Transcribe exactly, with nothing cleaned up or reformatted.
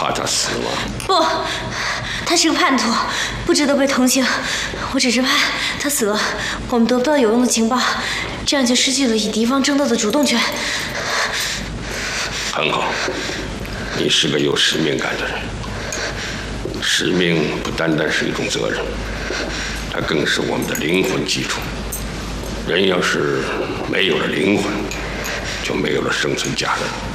怕他死吗？ 不，他是个叛徒，不值得被同情。我只是怕他死了，我们得不到有用的情报，这样就失去了以敌方争斗的主动权。 很好，你是个有使命感的人。使命不单单是一种责任，它更是我们的灵魂基础。人要是没有了灵魂，就没有了生存价值。